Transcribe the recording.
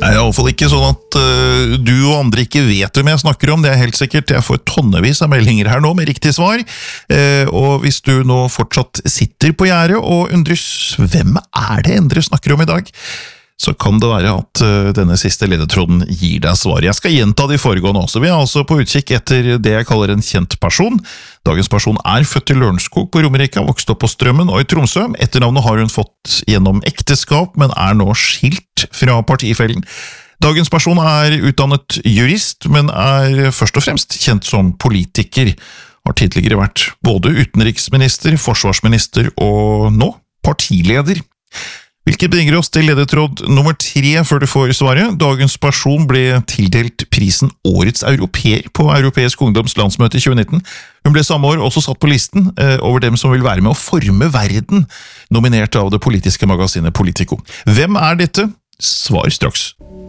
Det i alle fall ikke sånn at du og andre ikke vet hvem jeg snakker om, det helt sikkert. Jeg får tonnevis av meldinger her nå med riktig svar, og hvis du nå fortsatt sitter på gjerdet og undres hvem det Endre snakker om i dag, så kan det være at denne siste ledetråden gir deg svar. Jeg skal gjenta de foregående også. Vi altså på utkikk etter det jeg kaller en kjent person. Dagens person født i Lørenskog på Romerike, vokst opp på Strømmen og i Tromsø. Etternavnet har hun fått gjennom ekteskap, men nå skilt fra partifellen. Dagens person utdannet jurist, men først og fremst kjent som politiker. Har tidligere vært både utenriksminister, forsvarsminister og nå partileder. Hvilket bringer oss til ledetråd nummer 3 før du får svaret. Dagens person ble tildelt prisen Årets Europeer på Europeisk Ungdoms landsmøte i 2019. Hun ble samme år også satt på listen over dem som vil være med å forme verden, nominert av det politiske magasinet Politico. Hvem dette? Svar straks.